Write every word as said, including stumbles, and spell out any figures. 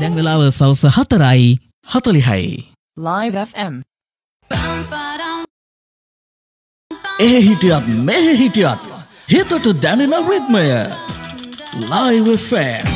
දැන් වෙලාව සවස් හතරයි හතළිහයි. Live F M. ඒ හිටියත් මෙහෙ හිටියත් හිතට දැනෙන රිද්මය Live F M.